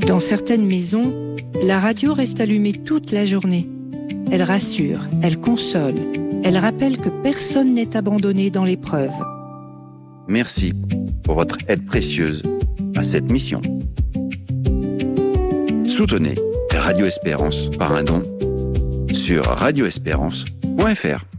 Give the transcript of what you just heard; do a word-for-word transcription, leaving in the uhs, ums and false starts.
Dans certaines maisons, la radio reste allumée toute la journée. Elle rassure, elle console, elle rappelle que personne n'est abandonné dans l'épreuve. Merci pour votre aide précieuse à cette mission. Soutenez Radio Espérance par un don sur radio espérance point f r.